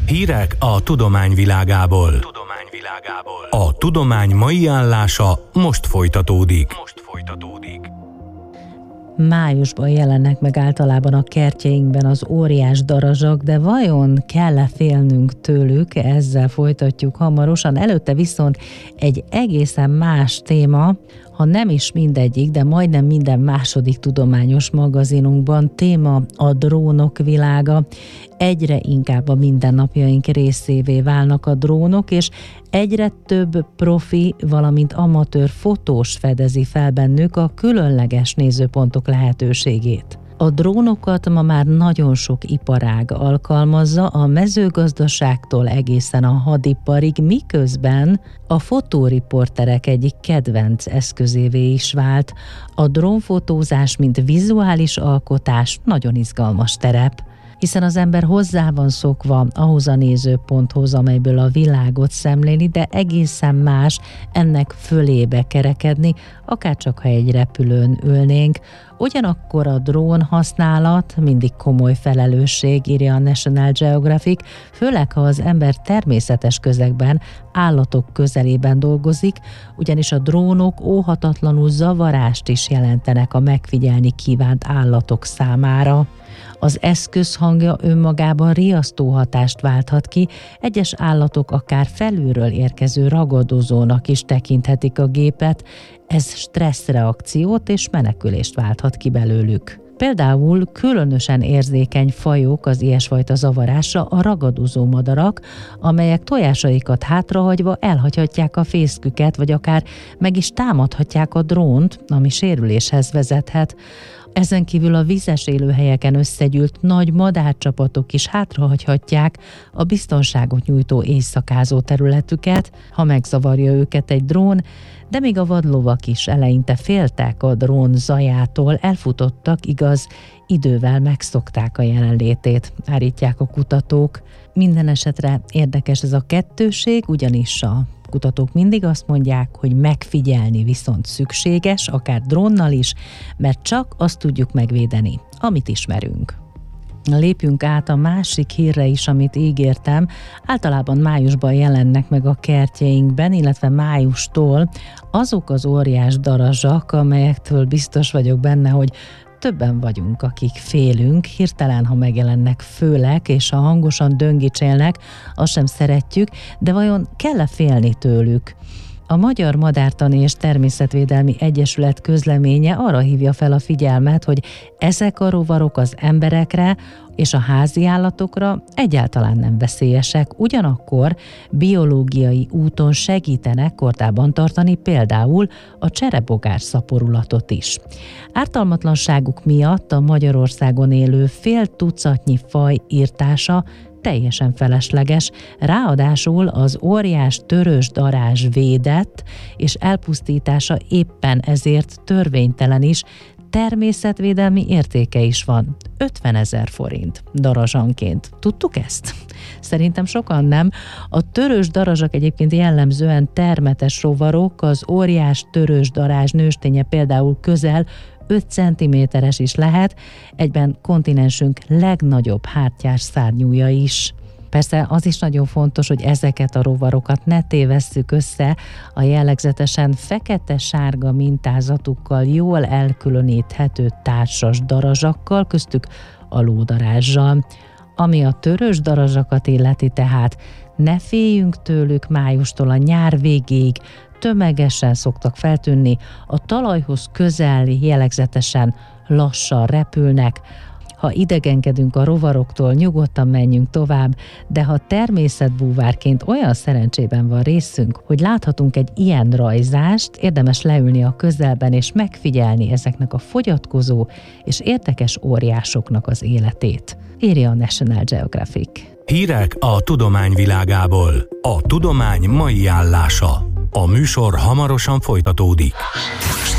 Hírek a tudomány világából. A tudomány mai állása most folytatódik. Májusban jelennek meg általában a kertjeinkben az óriás darazsak, de vajon kell-e félnünk tőlük? Ezzel folytatjuk hamarosan. Előtte viszont egy egészen más téma, ha nem is mindegyik, de majdnem minden második tudományos magazinunkban téma a drónok világa. Egyre inkább a mindennapjaink részévé válnak a drónok, és egyre több profi, valamint amatőr fotós fedezi fel bennük a különleges nézőpontok lehetőségét. A drónokat ma már nagyon sok iparág alkalmazza, a mezőgazdaságtól egészen a hadiparig, miközben a fotóriporterek egyik kedvenc eszközévé is vált. A drónfotózás, mint vizuális alkotás nagyon izgalmas terep, hiszen az ember hozzá van szokva ahhoz a nézőponthoz, amelyből a világot szemléli, de egészen más ennek fölébe kerekedni, akárcsak ha egy repülőn ülnénk. Ugyanakkor a drón használat mindig komoly felelősség, írja a National Geographic, főleg ha az ember természetes közegben, állatok közelében dolgozik, ugyanis a drónok óhatatlanul zavarást is jelentenek a megfigyelni kívánt állatok számára. Az eszköz hangja önmagában riasztó hatást válthat ki, egyes állatok akár felülről érkező ragadozónak is tekinthetik a gépet, ez stresszreakciót és menekülést válthat ki belőlük. Például különösen érzékeny fajok az ilyesfajta zavarásra a ragadozó madarak, amelyek tojásaikat hátrahagyva elhagyhatják a fészküket, vagy akár meg is támadhatják a drónt, ami sérüléshez vezethet. Ezen kívül a vízes élőhelyeken összegyűlt nagy madárcsapatok is hátrahagyhatják a biztonságot nyújtó éjszakázó területüket, ha megzavarja őket egy drón, de még a vadlovak is eleinte féltek a drón zajától, elfutottak, igaz, idővel megszokták a jelenlétét, állítják a kutatók. Minden esetre érdekes ez a kettőség, ugyanis a kutatók mindig azt mondják, hogy megfigyelni viszont szükséges, akár drónnal is, mert csak azt tudjuk megvédeni, amit ismerünk. Lépjünk át a másik hírre is, amit ígértem. Általában májusban jelennek meg a kertjeinkben, illetve májustól azok az óriás darazsak, amelyektől biztos vagyok benne, hogy többen vagyunk, akik félünk, hirtelen, ha megjelennek főleg, és ha hangosan döngicsélnek, azt sem szeretjük, de vajon kell-e félni tőlük? A Magyar Madártani és Természetvédelmi Egyesület közleménye arra hívja fel a figyelmet, hogy ezek a rovarok az emberekre és a házi állatokra egyáltalán nem veszélyesek, ugyanakkor biológiai úton segítenek kordában tartani például a cserebogár szaporulatot is. Ártalmatlanságuk miatt a Magyarországon élő fél tucatnyi faj irtása teljesen felesleges, ráadásul az óriás törősdarázs védett, és elpusztítása éppen ezért törvénytelen is, természetvédelmi értéke is van. 50 000 forint darazsanként. Tudtuk ezt? Szerintem sokan nem. A törős darazsak egyébként jellemzően termetes rovarok, az óriás törősdarázs nősténye például közel 5 cm-es is lehet, egyben kontinensünk legnagyobb hártyás szárnyúja is. Persze az is nagyon fontos, hogy ezeket a rovarokat ne tévesszük össze a jellegzetesen fekete-sárga mintázatukkal jól elkülöníthető társas darazsakkal, köztük a lódarázssal. Ami a törős darazsakat illeti, tehát ne féljünk tőlük, májustól a nyár végéig tömegesen szoktak feltűnni, a talajhoz közel jellegzetesen lassan repülnek. Ha idegenkedünk a rovaroktól, nyugodtan menjünk tovább, de ha természetbúvárként olyan szerencsében van részünk, hogy láthatunk egy ilyen rajzást, érdemes leülni a közelben és megfigyelni ezeknek a fogyatkozó és érdekes óriásoknak az életét, írja a National Geographic. Hírek a tudomány világából. A tudomány mai állása. A műsor hamarosan folytatódik.